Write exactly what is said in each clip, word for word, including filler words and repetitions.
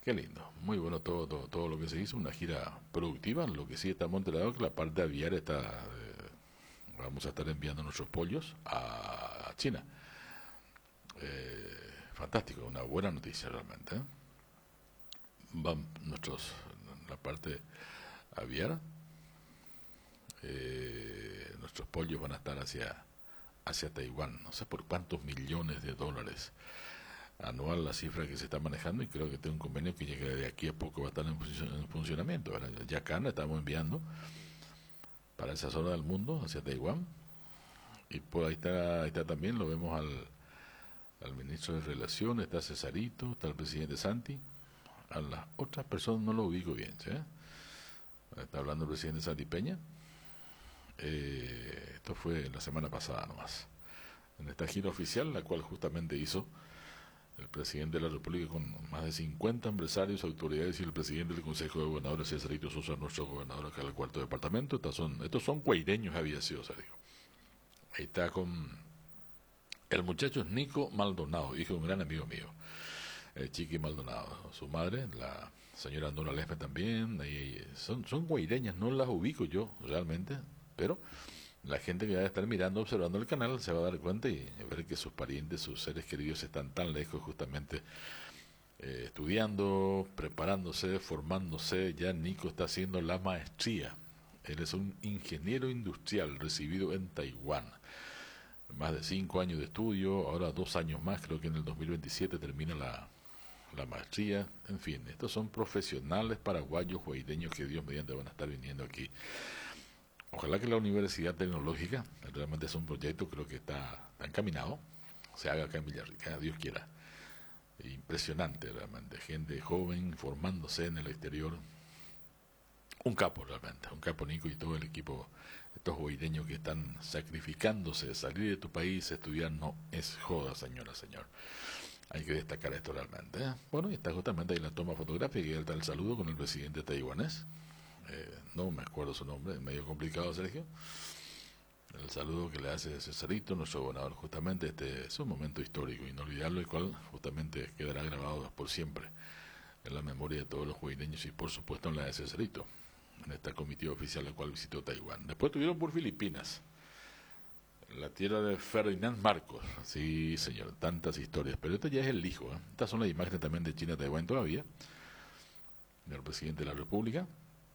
Qué lindo, muy bueno todo, todo, todo lo que se hizo, una gira productiva. Lo que sí estamos enterados que la parte aviar está, eh, vamos a estar enviando nuestros pollos a China. Eh, fantástico, una buena noticia realmente. ¿eh? Van nuestros, la parte aviar, eh, nuestros pollos van a estar hacia, hacia Taiwán, no sé por cuántos millones de dólares anual la cifra que se está manejando, y creo que tengo un convenio que llega de aquí a poco va a estar en, func en funcionamiento. ¿verdad? Ya acá la estamos enviando para esa zona del mundo, hacia Taiwán, y por ahí está, ahí está también, lo vemos al, al ministro de Relaciones, está Cesarito, está el presidente Santi. A las otras personas no lo ubico bien, ¿sí? Está hablando el presidente Santi Peña. Eh, esto fue la semana pasada nomás, en esta gira oficial, la cual justamente hizo el presidente de la República con más de cincuenta empresarios, autoridades y el presidente del Consejo de Gobernadores, Cesarito Sosa, nuestro gobernador acá del cuarto departamento. Estos son, estos son cueireños aviación, digo. Ahí está con el muchacho es Nico Maldonado, hijo de un gran amigo mío, el Chiqui Maldonado. Su madre, la señora Nora Lesme también. Ahí, son, son cueireñas, no las ubico yo realmente, pero la gente que va a estar mirando, observando el canal, se va a dar cuenta y ver que sus parientes, sus seres queridos están tan lejos, justamente eh, estudiando, preparándose, formándose. Ya Nico está haciendo la maestría. Él es un ingeniero industrial recibido en Taiwán. Más de cinco años de estudio, ahora dos años más, creo que en el dos mil veintisiete termina la, la maestría. En fin, estos son profesionales paraguayos, huaydeños que Dios mediante van a estar viniendo aquí. Ojalá que la Universidad Tecnológica, realmente es un proyecto, creo que está, está encaminado, se haga acá en Villarrica, Dios quiera. Impresionante realmente, gente joven formándose en el exterior. Un capo realmente, un capo Nico y todo el equipo, estos boireños que están sacrificándose. Salir de tu país, estudiar no es joda, señora, señor. Hay que destacar esto realmente. ¿eh? Bueno, y está justamente ahí la toma fotográfica y está el saludo con el presidente taiwanés. Eh, no me acuerdo su nombre, es medio complicado, Sergio. El saludo que le hace Cesarito, nuestro gobernador, justamente este es un momento histórico, inolvidable, el cual justamente quedará grabado por siempre en la memoria de todos los jubileños y por supuesto en la de Cesarito, en esta comitiva oficial la cual visitó Taiwán. Después tuvieron por Filipinas, la tierra de Ferdinand Marcos. Sí, señor, tantas historias, pero este ya es el hijo. ¿eh? Estas son las imágenes también de China-Taiwán todavía, del presidente de la República.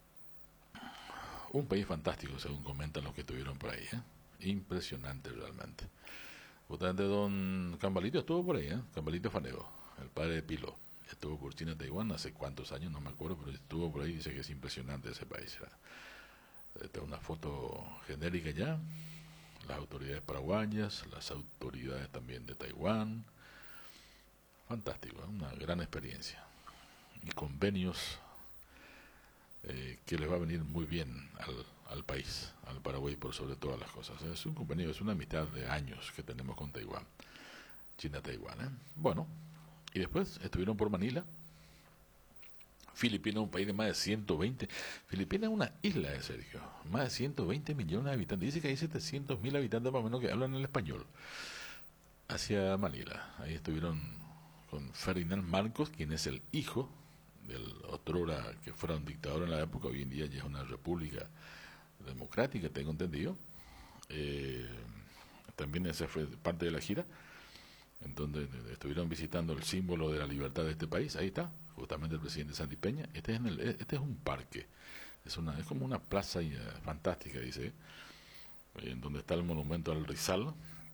Un país fantástico, según comentan los que estuvieron por ahí. ¿eh? Impresionante realmente. Justamente don Cambalito estuvo por ahí, ¿eh? Cambalito Fanego, el padre de Pilo. Estuvo por China, Taiwán, hace cuántos años, no me acuerdo, pero estuvo por ahí, dice que es impresionante ese país. ¿eh? Esta es una foto genérica ya. Las autoridades paraguayas, las autoridades también de Taiwán. Fantástico, ¿eh? Una gran experiencia. Y convenios eh, que les va a venir muy bien al, al país, al Paraguay por sobre todas las cosas. Es un convenio, es una mitad de años que tenemos con Taiwán, China-Taiwán. ¿eh? Bueno, y después estuvieron por Manila. Filipinas es un país de más de ciento veinte. Filipinas es una isla de Sergio, más de ciento veinte millones de habitantes. Dice que hay setecientos mil habitantes más o menos que hablan el español. Hacia Manila, ahí estuvieron con Ferdinand Marcos, quien es el hijo del otrora que fuera un dictador en la época, hoy en día ya es una república democrática, tengo entendido. Eh, también esa fue parte de la gira, en donde estuvieron visitando el símbolo de la libertad de este país. Ahí está, justamente el presidente Santi Peña. Este es, en el, este es un parque, es una es como una plaza uh, fantástica, dice, en donde está el monumento al Rizal.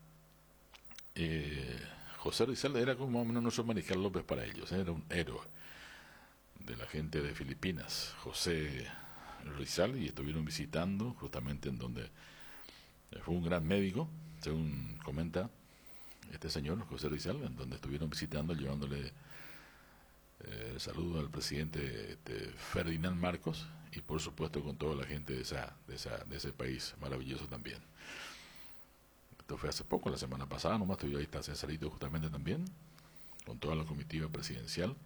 Eh, José Rizal era como más o menos nuestro Mariscal López para ellos, ¿eh? Era un héroe de la gente de Filipinas, José Rizal, y estuvieron visitando justamente en donde fue un gran médico, según comenta este señor, José Rizal, en donde estuvieron visitando, llevándole eh, saludo al presidente este, Ferdinand Marcos, y por supuesto con toda la gente de, esa, de, esa, de ese país maravilloso también. Esto fue hace poco, la semana pasada, nomás estuvo ahí, está Cesarito justamente también, con toda la comitiva presidencial,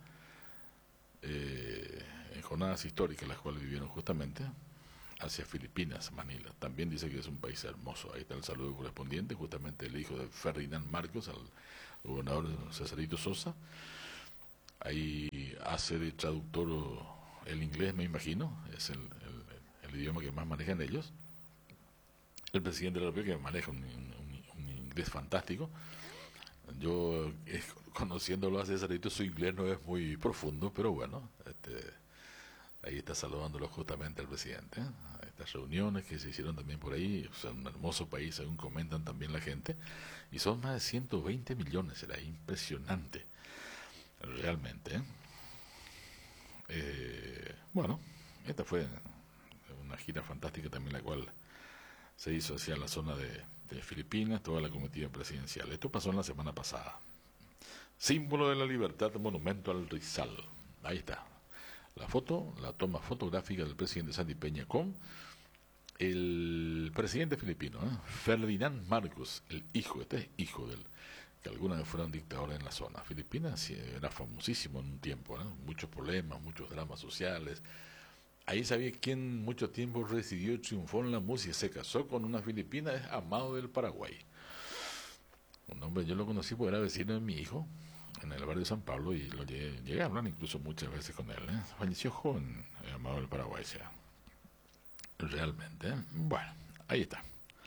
eh, en jornadas históricas, las cuales vivieron justamente hacia Filipinas, Manila. También dice que es un país hermoso. Ahí está el saludo correspondiente, justamente el hijo de Ferdinand Marcos, al gobernador Cesarito Sosa. Ahí hace de traductor el inglés, me imagino, es el, el, el idioma que más manejan ellos. El presidente de la República que maneja un, un, un inglés fantástico. Yo, eh, conociéndolo a Cesarito, su inglés no es muy profundo, pero bueno, este, ahí está saludándolo justamente al presidente. ¿eh? Estas reuniones que se hicieron también por ahí, o sea, un hermoso país, según comentan también la gente, y son más de ciento veinte millones, era impresionante, realmente. ¿eh? Eh, bueno, esta fue una gira fantástica también, la cual se hizo hacia la zona de, de Filipinas, toda la comitiva presidencial. Esto pasó en la semana pasada. Símbolo de la libertad, monumento al Rizal. Ahí está. La foto, la toma fotográfica del presidente Sandy Peña con el presidente filipino, ¿eh? Ferdinand Marcos, el hijo, este es hijo del que alguna vez fueron dictadores en la zona. Filipinas sí, era famosísimo en un tiempo, ¿eh? Muchos problemas, muchos dramas sociales. Ahí sabía quién mucho tiempo residió y triunfó en la música. Se casó con una filipina, es Amado del Paraguay. Un hombre, yo lo conocí porque era vecino de mi hijo, en el barrio de San Pablo, y lo llegué, llegué a hablar incluso muchas veces con él. ¿eh? Falleció joven, Amado del Paraguay, sea. Realmente. ¿eh? Bueno, ahí está.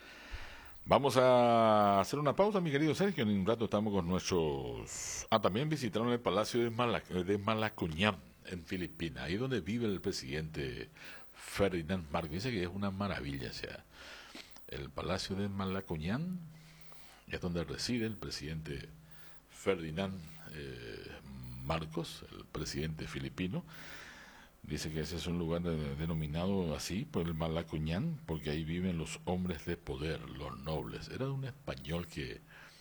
Vamos a hacer una pausa, mi querido Sergio. En un rato estamos con nuestros... Ah, también visitaron el Palacio de, Malac de Malacañang en Filipinas, ahí donde vive el presidente Ferdinand Marcos. Dice que es una maravilla, o sea, el Palacio de Malacañang es donde reside el presidente Ferdinand eh, Marcos, el presidente filipino. Dice que ese es un lugar de, denominado así por el Malacañang, porque ahí viven los hombres de poder, los nobles. Era de un español que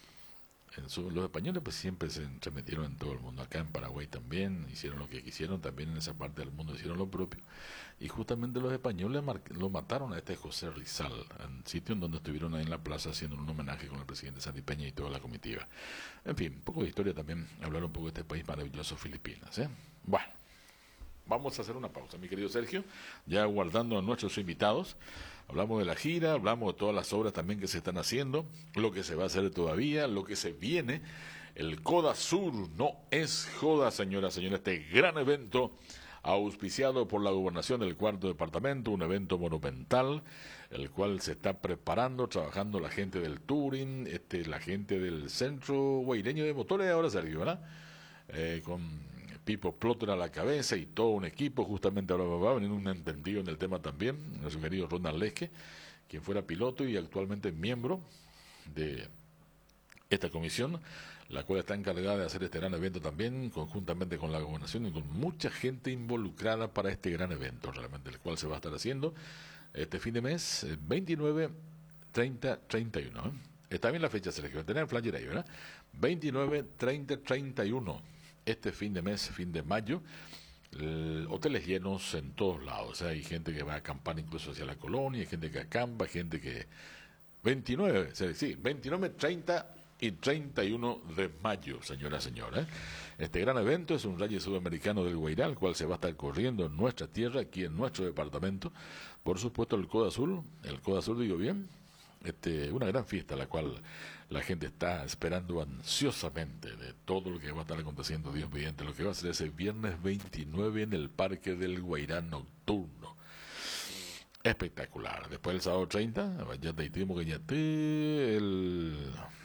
En su, los españoles pues siempre se entremetieron en todo el mundo. Acá en Paraguay también hicieron lo que quisieron, también en esa parte del mundo hicieron lo propio. Y justamente los españoles lo mataron a este José Rizal, en sitio en donde estuvieron ahí en la plaza haciendo un homenaje con el presidente Sandy Peña y toda la comitiva. En fin, un poco de historia también, hablar un poco de este país maravilloso, Filipinas. ¿eh? Bueno, vamos a hacer una pausa, mi querido Sergio, ya guardando a nuestros invitados. Hablamos de la gira, hablamos de todas las obras también que se están haciendo, lo que se va a hacer todavía, lo que se viene. El Coda Sur no es joda, señoras y señores, este gran evento auspiciado por la Gobernación del Cuarto Departamento, un evento monumental, el cual se está preparando, trabajando la gente del Touring, este, la gente del Centro Guaireño de Motores, ahora Sergio, ¿verdad? Eh, con Pipo Plotter a la cabeza y todo un equipo. Justamente ahora va a venir un entendido en el tema también, nuestro querido Ronald Lesque, quien fuera piloto y actualmente miembro de esta comisión, la cual está encargada de hacer este gran evento también, conjuntamente con la gobernación y con mucha gente involucrada para este gran evento, realmente, el cual se va a estar haciendo este fin de mes, veintinueve, treinta, treinta y uno. ¿eh? Está bien la fecha, Sergio, tener el flyer ahí, ¿verdad? veintinueve, treinta, treinta y uno. Este fin de mes, fin de mayo, el, hoteles llenos en todos lados. O sea, hay gente que va a acampar incluso hacia la colonia, hay gente que acampa, gente que... veintinueve, sí, veintinueve, treinta y treinta y uno de mayo, señora, señora. Este gran evento es un rally sudamericano del Guairá, el cual se va a estar corriendo en nuestra tierra, aquí en nuestro departamento. Por supuesto, el Coda Sur, el Coda Sur, digo bien, este, una gran fiesta, la cual la gente está esperando ansiosamente de todo lo que va a estar aconteciendo, Dios mediante, lo que va a ser ese viernes veintinueve en el Parque del Guairá nocturno. Espectacular. Después el sábado treinta, ya te digo que ya te el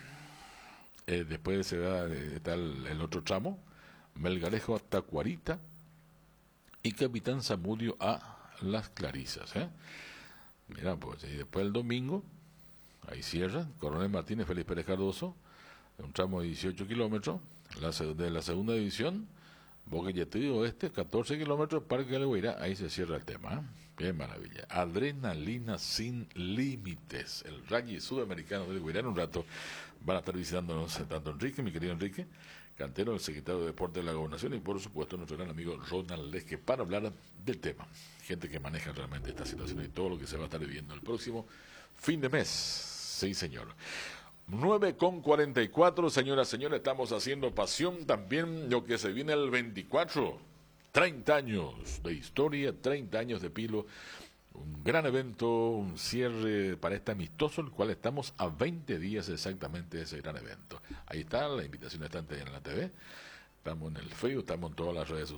eh, después se da está el, el otro tramo, Melgarejo a Tacuarita y Capitán Zamudio a Las Clarisas, ¿eh? Mira, pues, y después el domingo, ahí cierra, Coronel Martínez Félix Pérez Cardoso, un tramo de dieciocho kilómetros, la, de la segunda división, Boquilletí Oeste, catorce kilómetros, Parque del Guairá, ahí se cierra el tema, ¿eh? Qué maravilla. Adrenalina sin límites, el rally sudamericano del Guairá. En un rato van a estar visitándonos tanto Enrique, mi querido Enrique Cantero, el secretario de Deporte de la Gobernación, y por supuesto nuestro gran amigo Ronald Lesque, para hablar del tema. Gente que maneja realmente esta situación y todo lo que se va a estar viviendo el próximo fin de mes. Sí, señor. nueve con cuarenta y cuatro, señoras, señores, estamos haciendo pasión también lo que se viene el veinticuatro. treinta años de historia, treinta años de Pilo. Un gran evento, un cierre para este amistoso, el cual estamos a veinte días exactamente de ese gran evento. Ahí está, la invitación está en la T V, estamos en el Facebook, estamos en todas las redes sociales.